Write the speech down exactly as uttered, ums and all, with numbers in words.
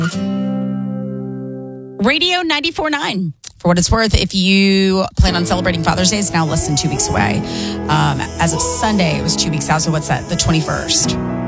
Radio ninety-four point nine. For what it's worth, if you plan on celebrating Father's Day, it's now less than two weeks away. Um, as of Sunday, it was two weeks out. So what's that? The twenty-first.